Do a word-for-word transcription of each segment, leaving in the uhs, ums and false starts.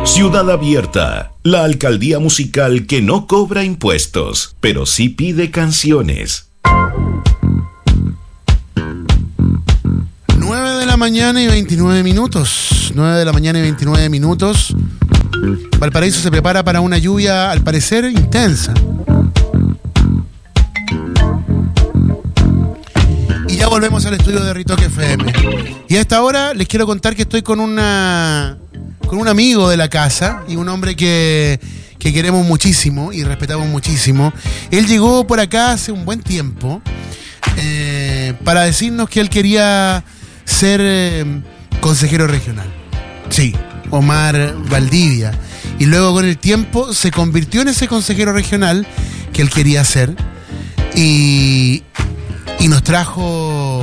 Ciudad Abierta, la alcaldía musical que no cobra impuestos, pero sí pide canciones. nueve de la mañana y veintinueve minutos. nueve de la mañana y veintinueve minutos. Valparaíso se prepara para una lluvia, al parecer, intensa. Y ya volvemos al estudio de Ritoque F M. Y a esta hora les quiero contar que estoy con una con un amigo de la casa y un hombre que, que queremos muchísimo y respetamos muchísimo. Él llegó por acá hace un buen tiempo eh, para decirnos que él quería ser eh, consejero regional. Sí, Omar Valdivia. Y luego con el tiempo se convirtió en ese consejero regional que él quería ser. Y, y nos trajo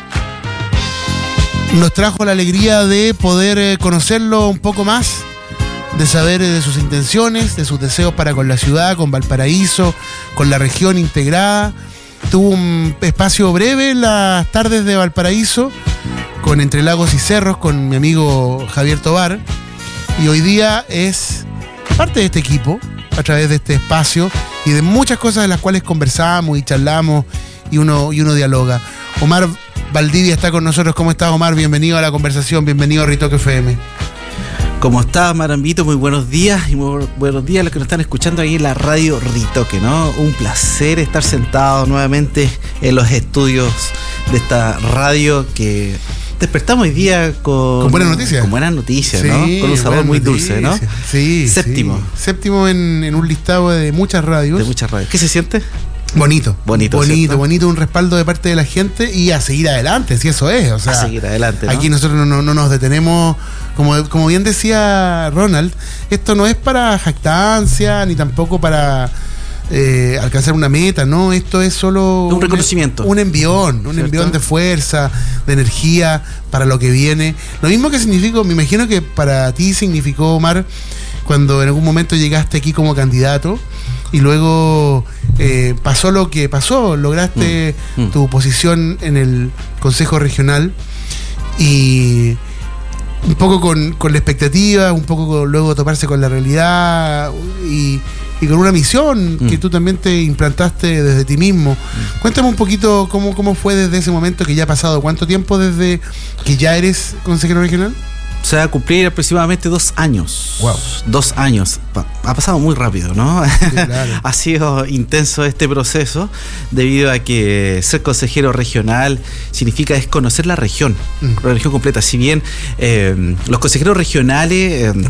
nos trajo la alegría de poder eh, conocerlo un poco más, de saber eh, de sus intenciones, de sus deseos para con la ciudad, con Valparaíso, con la región integrada. Tuvo un espacio breve en las tardes de Valparaíso, con Entre Lagos y Cerros, con mi amigo Javier Tobar, y hoy día es parte de este equipo, a través de este espacio, y de muchas cosas de las cuales conversamos y charlamos, y uno, y uno dialoga. Omar Valdivia está con nosotros. ¿Cómo estás, Omar? Bienvenido a la conversación, bienvenido a Ritoque F M. ¿Cómo estás, Marambito? Muy buenos días y muy buenos días a los que nos están escuchando ahí en la radio Ritoque, ¿no? Un placer estar sentado nuevamente en los estudios de esta radio que despertamos hoy día con, con buenas noticias. Con buenas noticias, sí, ¿no? Con un sabor muy dulce, ¿no? Sí. Séptimo. Sí. Séptimo en, en un listado de muchas radios. De muchas radios. ¿Qué se siente? Bonito, bonito, bonito, ¿cierto? bonito, un respaldo de parte de la gente y a seguir adelante, si eso es, o sea, a seguir adelante, ¿no? Aquí nosotros no, no, no nos detenemos, como, como bien decía Ronald, esto no es para jactancia ni tampoco para eh, alcanzar una meta, no, esto es solo un reconocimiento, un, un envión, un ¿cierto? envión de fuerza, de energía para lo que viene. Lo mismo que significó, me imagino que para ti significó, Omar, cuando en algún momento llegaste aquí como candidato. Y luego eh, pasó lo que pasó, lograste mm, mm. tu posición en el Consejo Regional y un poco con, con la expectativa, un poco con, luego toparse con la realidad y, y con una misión mm. que tú también te implantaste desde ti mismo. Mm. Cuéntame un poquito cómo, cómo fue desde ese momento que ya ha pasado. ¿Cuánto tiempo desde que ya eres consejero regional? O sea, cumplir aproximadamente dos años. Wow. Dos años. Ha pasado muy rápido, ¿no? Sí, claro. Ha sido intenso este proceso, debido a que ser consejero regional significa es conocer la región, mm. la región completa. Si bien eh, los consejeros regionales eh,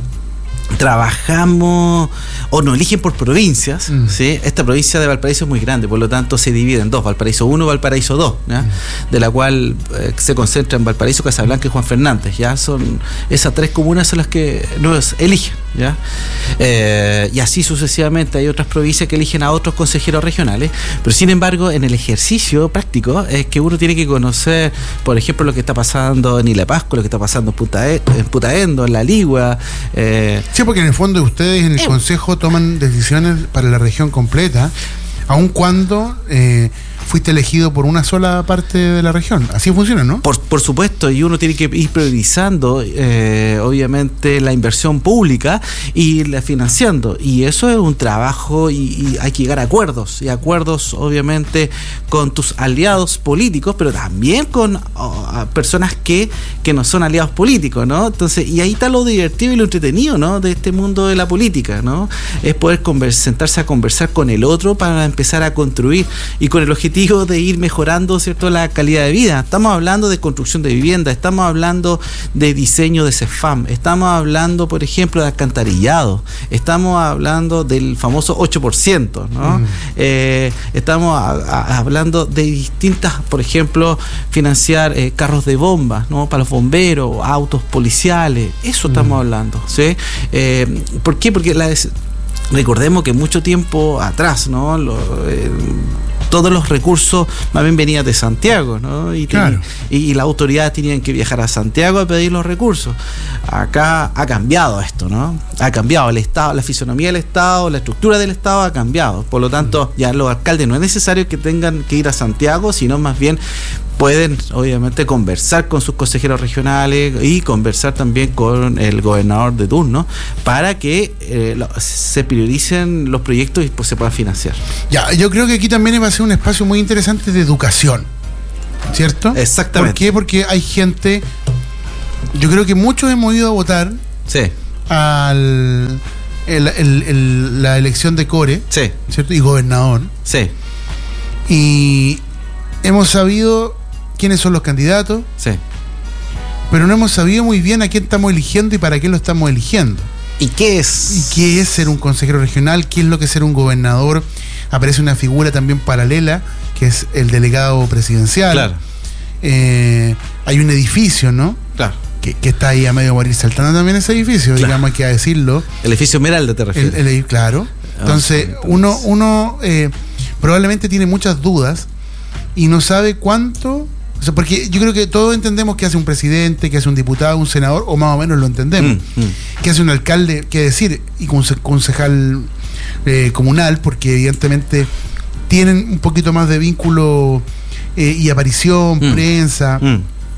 trabajamos o nos eligen por provincias, mm. ¿sí? Esta provincia de Valparaíso es muy grande, por lo tanto se divide en dos, Valparaíso uno, Valparaíso dos, ¿ya? Mm. De la cual eh, se concentra en Valparaíso, Casablanca y Juan Fernández, ya son esas tres comunas son las que nos eligen, ¿ya? Eh, y así sucesivamente hay otras provincias que eligen a otros consejeros regionales, pero sin embargo en el ejercicio práctico es que uno tiene que conocer, por ejemplo, lo que está pasando en Isla Pascua, lo que está pasando en, Punta e- en Putaendo, en La Ligua. eh, Sí, porque en el fondo ustedes en el eh. Consejo toman decisiones para la región completa, aun cuando eh, fuiste elegido por una sola parte de la región. Así funciona, ¿no? Por, por supuesto, y uno tiene que ir priorizando, eh, obviamente, la inversión pública y la financiando. Y eso es un trabajo y, y hay que llegar a acuerdos. Y acuerdos, obviamente, con tus aliados políticos, pero también con oh, personas que, que no son aliados políticos, ¿no? Entonces, y ahí está lo divertido y lo entretenido, ¿no? De este mundo de la política, ¿no? Es poder convers- sentarse a conversar con el otro para empezar a construir y con el objetivo de ir mejorando, ¿cierto?, la calidad de vida. Estamos hablando de construcción de vivienda, estamos hablando de diseño de CEFAM, estamos hablando, por ejemplo, de alcantarillado, estamos hablando del famoso ocho por ciento, ¿no? Mm. Eh, estamos a, a, hablando de distintas, por ejemplo, financiar eh, carros de bomba, ¿no?, para los bomberos, autos policiales, eso mm. estamos hablando, ¿sí? Eh, ¿Por qué? Porque la des- recordemos que mucho tiempo atrás, ¿no?, Lo, eh, todos los recursos más bien venían de Santiago, ¿no? Y, claro. ten, y, y las autoridades tenían que viajar a Santiago a pedir los recursos. Acá ha cambiado esto, ¿no? Ha cambiado el Estado, la fisonomía del Estado, la estructura del Estado ha cambiado. Por lo tanto, ya los alcaldes no es necesario que tengan que ir a Santiago, sino más bien pueden obviamente conversar con sus consejeros regionales y conversar también con el gobernador de turno para que eh, lo, se prioricen los proyectos y pues, se puedan financiar. Ya, yo creo que aquí también va a ser un espacio muy interesante de educación, ¿cierto? Exactamente. ¿Por qué? Porque hay gente, yo creo que muchos hemos ido a votar sí. al el, el, el, la elección de Core, sí. ¿cierto? Y gobernador. Sí. Y hemos sabido quiénes son los candidatos, sí. pero no hemos sabido muy bien a quién estamos eligiendo y para qué lo estamos eligiendo. ¿Y qué es? ¿Y qué es ser un consejero regional? ¿Qué es lo que es ser un gobernador? Aparece una figura también paralela, que es el delegado presidencial. Claro. Eh, hay un edificio, ¿no? Claro. Que, que está ahí a medio morir saltando también ese edificio, claro. digamos, hay que decirlo. El edificio Esmeralda te refieres. El, el, claro. Entonces, oh, uno, uno eh, probablemente tiene muchas dudas y no sabe cuánto. O sea, porque yo creo que todos entendemos qué hace un presidente, qué hace un diputado, un senador, o más o menos lo entendemos. Mm, mm. Qué hace un alcalde, qué decir, y conse- concejal eh, comunal, porque evidentemente tienen un poquito más de vínculo eh, y aparición, mm. prensa. Mm.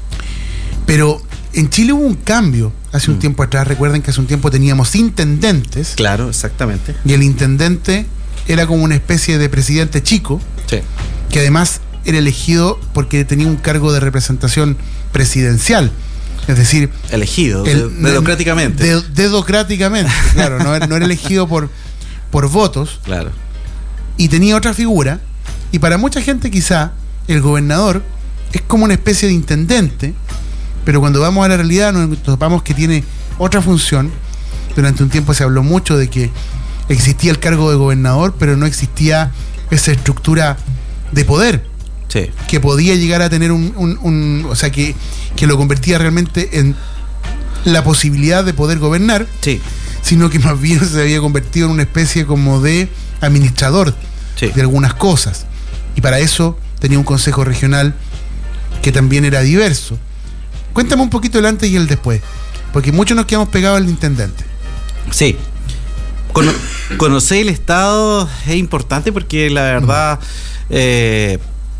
Pero en Chile hubo un cambio hace un mm. tiempo atrás. Recuerden que hace un tiempo teníamos intendentes. Claro, exactamente. Y el intendente era como una especie de presidente chico, sí. que además era elegido porque tenía un cargo de representación presidencial. Es decir, elegido, el, de, democráticamente. De, democráticamente, claro, no, no era elegido por, por votos. Claro. Y tenía otra figura. Y para mucha gente quizá el gobernador es como una especie de intendente, pero cuando vamos a la realidad nos topamos que tiene otra función. Durante un tiempo se habló mucho de que existía el cargo de gobernador, pero no existía esa estructura de poder. Sí. Que podía llegar a tener un, un, un o sea, que, que lo convertía realmente en la posibilidad de poder gobernar, sí. sino que más bien se había convertido en una especie como de administrador sí. de algunas cosas. Y para eso tenía un consejo regional que también era diverso. Cuéntame un poquito el antes y el después, porque muchos nos quedamos pegados al intendente. Sí. Cono- conocer el Estado es importante porque la verdad... Eh,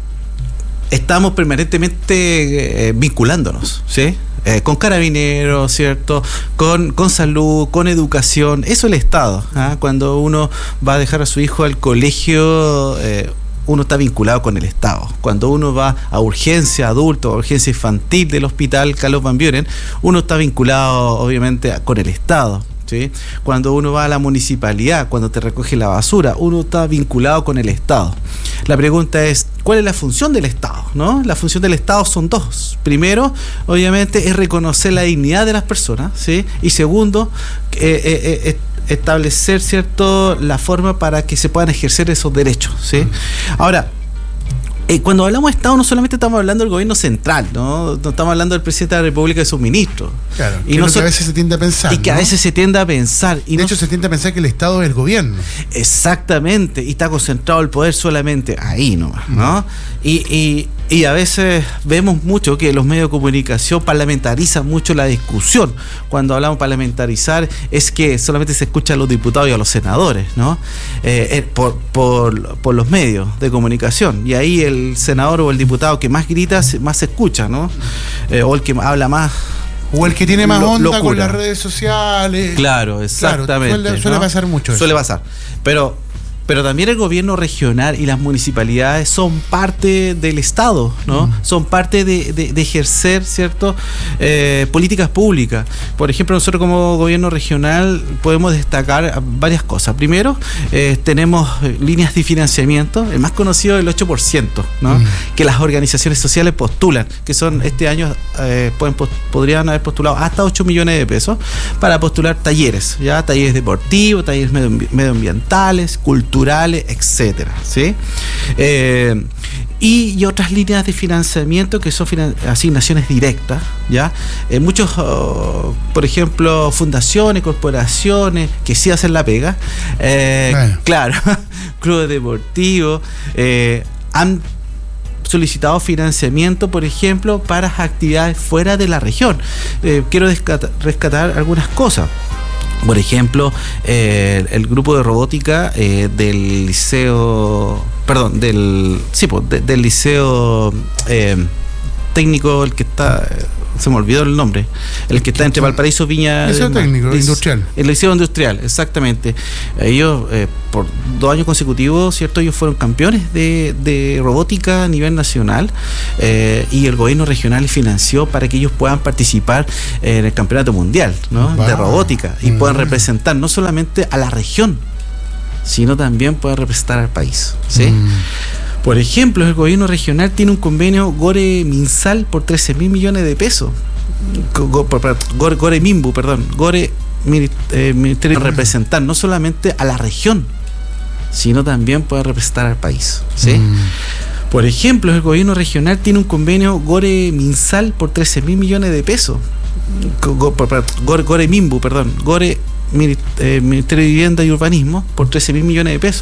estamos permanentemente eh, vinculándonos, ¿sí? Eh, con carabineros, ¿cierto? Con, con salud, con educación. Eso es el Estado. ¿Ah? Cuando uno va a dejar a su hijo al colegio, eh, uno está vinculado con el Estado. Cuando uno va a urgencia adulto, a urgencia infantil del hospital Carlos Van Buren, uno está vinculado, obviamente, con el Estado. ¿Sí? Cuando uno va a la municipalidad, cuando te recoge la basura, uno está vinculado con el Estado. La pregunta es, ¿cuál es la función del Estado? ¿No? La función del Estado son dos. Primero, obviamente, es reconocer la dignidad de las personas, ¿sí? Y segundo, eh, eh, eh, establecer, ¿cierto?, la forma para que se puedan ejercer esos derechos, ¿sí? Ahora, Eh, cuando hablamos de Estado no solamente estamos hablando del gobierno central, no, no estamos hablando del presidente de la República y de sus ministros. Claro, y que, no es lo so- que a veces se tiende a pensar. Y que ¿no? a veces se tiende a pensar. Y de no hecho, se tiende a pensar que el Estado es el gobierno. Exactamente, y está concentrado el poder solamente ahí nomás, ¿no? Mm. Y, y, y a veces vemos mucho que los medios de comunicación parlamentarizan mucho la discusión. Cuando hablamos parlamentarizar es que solamente se escucha a los diputados y a los senadores, ¿no? Eh, por, por, por los medios de comunicación. Y ahí el senador o el diputado que más grita, más se escucha, ¿no? Eh, o el que habla más. O el que tiene más lo, onda locura. Con las redes sociales. Claro, exactamente. Claro, suele, suele ¿no? pasar mucho eso. Suele pasar. Pero, pero también el gobierno regional y las municipalidades son parte del Estado, ¿no? Mm. Son parte de, de, de ejercer, ¿cierto? Eh, políticas públicas. Por ejemplo, nosotros como gobierno regional podemos destacar varias cosas. Primero, eh, tenemos líneas de financiamiento, el más conocido el ocho por ciento, ¿no? Mm. Que las organizaciones sociales postulan, que son este año eh, pueden, podrían haber postulado hasta ocho millones de pesos para postular talleres, ya talleres deportivos, talleres medioambientales, culturales, etcétera, ¿sí? Eh, y, y otras líneas de financiamiento que son finan- asignaciones directas, ¿ya? Eh, muchos, oh, por ejemplo, fundaciones, corporaciones que sí hacen la pega, eh, bueno. Claro, clubes deportivos, eh, han solicitado financiamiento, por ejemplo, para actividades fuera de la región. Eh, quiero rescatar, rescatar algunas cosas. Por ejemplo, eh, el grupo de robótica eh, del liceo, perdón, del sí, pues, de, del liceo eh, técnico, el que está, se me olvidó el nombre, el que está entre Valparaíso, Viña. Liceo técnico, el, industrial. El liceo industrial, exactamente. Ellos, eh, por dos años consecutivos, ¿cierto? Ellos fueron campeones de, de robótica a nivel nacional, eh, y el gobierno regional financió para que ellos puedan participar en el campeonato mundial, ¿no? Wow. De robótica, y mm. puedan representar no solamente a la región, sino también puedan representar al país, ¿sí? Mm. Por ejemplo, el gobierno regional tiene un convenio Gore-Minsal por trece mil millones de pesos. Gore, Gore Minbu, perdón. Gore eh, Ministerio de representar no solamente a la región, sino también puede representar al país, ¿sí? Mm. Por ejemplo, el gobierno regional tiene un convenio Gore-Minsal por trece mil millones de pesos. Gore, Gore Minbu, perdón. Gore eh, Ministerio de Vivienda y Urbanismo por trece mil millones de pesos.